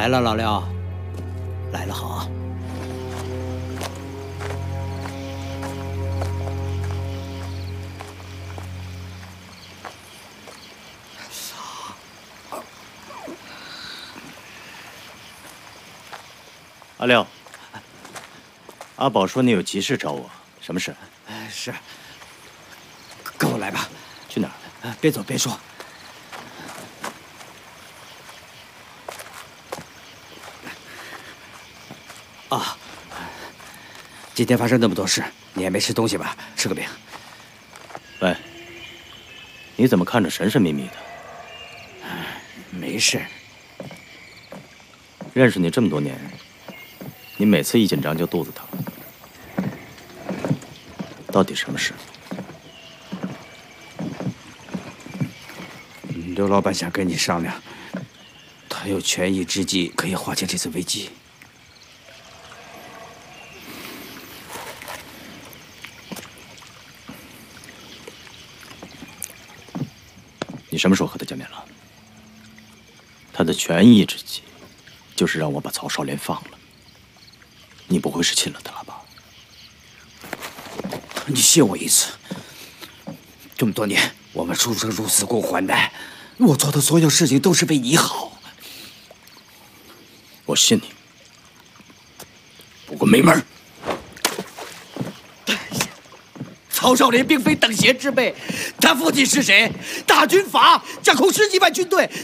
来了，老廖，来了好。 阿廖，阿宝说你有急事找我，什么事？ 是，跟我来吧。 去哪儿？ 边走边说。啊，今天发生那么多事，你也没吃东西吧？吃个饼。 喂，你怎么看着神神秘秘的？ 没事。 认识你这么多年，你每次一紧张就肚子疼，到底什么事？ 刘老板想跟你商量，他有权宜之计可以化解这次危机。 你什么时候和他见面了？他的权宜之计，就是让我把曹少莲放了。你不会是亲了他了吧？ 你信我一次。这么多年，我们出生入死共患难，我做的所有事情都是为你好。 我信你，不过没门儿。 曹少莲并非等闲之辈，他父亲是谁？大军阀掌控10几万军队。